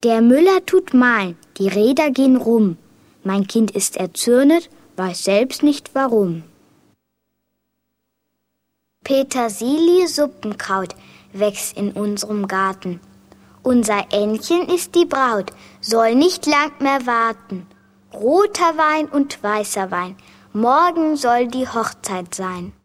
Der Müller tut mahlen, die Räder gehen rum. Mein Kind ist erzürnet, weiß selbst nicht warum. Petersilie-Suppenkraut wächst in unserem Garten. Unser Ännchen ist die Braut, soll nicht lang mehr warten. Roter Wein und weißer Wein, morgen soll die Hochzeit sein.